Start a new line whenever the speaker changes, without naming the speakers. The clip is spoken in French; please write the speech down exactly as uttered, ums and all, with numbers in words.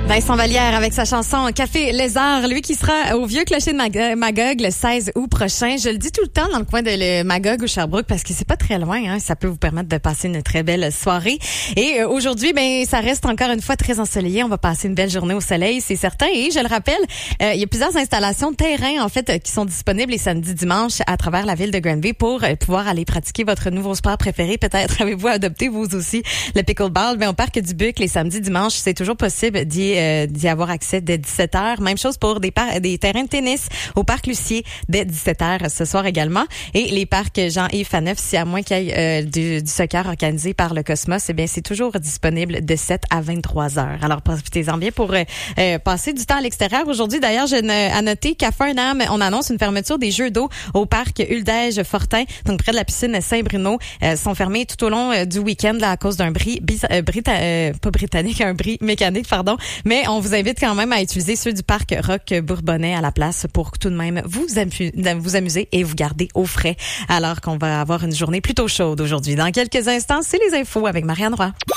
Vincent Vallière avec sa chanson Café Lézard, lui qui sera au Vieux Clocher de Mag- Magog le seize août prochain. Je le dis tout le temps dans le coin de le Magog ou Sherbrooke parce que c'est pas très loin, hein. Ça peut vous permettre de passer une très belle soirée. Et euh, aujourd'hui, ben ça reste encore une fois très ensoleillé. On va passer une belle journée au soleil, c'est certain. Et je le rappelle, euh, il y a plusieurs installations de terrain en fait qui sont disponibles les samedis, dimanches à travers la ville de Granby pour euh, pouvoir aller pratiquer votre nouveau sport préféré. Peut-être avez-vous adopté vous aussi le pickleball. Ben au parc du Buc les samedis, dimanches, c'est toujours possible d'y Euh, d'y avoir accès dès dix-sept heures. Même chose pour des, par- des terrains de tennis au parc Lucier dès dix-sept heures ce soir également. Et les parcs Jean-Yves Faneuf, si à moins qu'il y ait euh, du, du soccer organisé par le Cosmos, eh bien c'est toujours disponible de sept à vingt-trois heures. Alors profitez-en bien pour euh, euh, passer du temps à l'extérieur. Aujourd'hui d'ailleurs, j'ai à noter qu'à Farnham, on annonce une fermeture des jeux d'eau au parc Huldège-Fortin, donc près de la piscine Saint-Bruno, euh, sont fermés tout au long euh, du week-end là, à cause d'un bris bis- euh, Brita- euh, pas britannique, un bris mécanique, pardon. Mais on vous invite quand même à utiliser ceux du parc Roch Bourbonnais à la place pour tout de même vous, amu- vous amuser et vous garder au frais alors qu'on va avoir une journée plutôt chaude aujourd'hui. Dans quelques instants, c'est les infos avec Marianne Roy.